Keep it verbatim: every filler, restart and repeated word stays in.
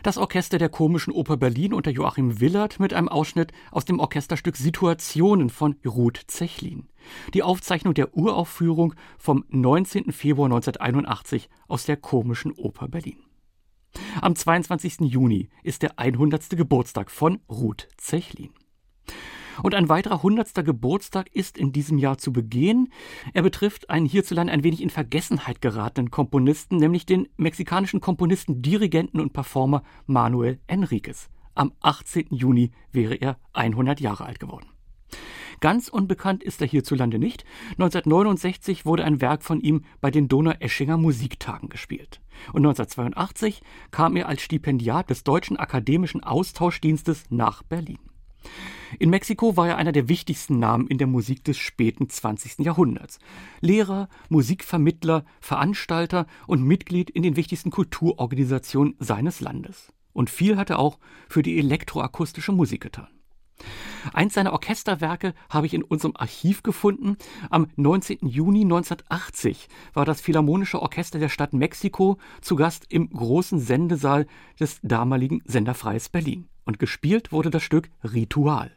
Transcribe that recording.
Das Orchester der Komischen Oper Berlin unter Joachim Willert mit einem Ausschnitt aus dem Orchesterstück Situationen von Ruth Zechlin. Die Aufzeichnung der Uraufführung vom neunzehnten Februar neunzehnhunderteinundachtzig aus der Komischen Oper Berlin. Am zweiundzwanzigsten Juni ist der hundertste Geburtstag von Ruth Zechlin. Und ein weiterer hundertster Geburtstag ist in diesem Jahr zu begehen. Er betrifft einen hierzulande ein wenig in Vergessenheit geratenen Komponisten, nämlich den mexikanischen Komponisten, Dirigenten und Performer Manuel Enriquez. Am achtzehnten Juni wäre er hundert Jahre alt geworden. Ganz unbekannt ist er hierzulande nicht. neunzehnhundertneunundsechzig wurde ein Werk von ihm bei den Donaueschinger Musiktagen gespielt. Und neunzehnhundertzweiundachtzig kam er als Stipendiat des Deutschen Akademischen Austauschdienstes nach Berlin. In Mexiko war er einer der wichtigsten Namen in der Musik des späten zwanzigsten Jahrhunderts. Lehrer, Musikvermittler, Veranstalter und Mitglied in den wichtigsten Kulturorganisationen seines Landes. Und viel hat er auch für die elektroakustische Musik getan. Eins seiner Orchesterwerke habe ich in unserem Archiv gefunden. Am neunzehnten Juni neunzehnhundertachtzig war das Philharmonische Orchester der Stadt Mexiko zu Gast im großen Sendesaal des damaligen Sender Freies Berlin. Und gespielt wurde das Stück Ritual.